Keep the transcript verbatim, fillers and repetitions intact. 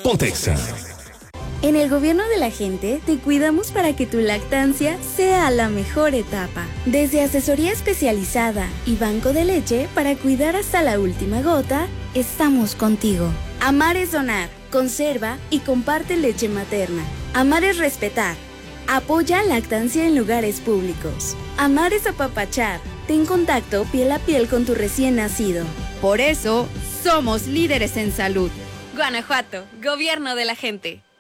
Ponte Exa. En el gobierno de la gente te cuidamos para que tu lactancia sea la mejor etapa. Desde asesoría especializada y banco de leche para cuidar hasta la última gota, estamos contigo. Amar es donar, conserva y comparte leche materna. Amar es respetar. Apoya lactancia en lugares públicos. Amar es apapachar. Ten contacto piel a piel con tu recién nacido. Por eso, somos líderes en salud. Guanajuato, gobierno de la gente.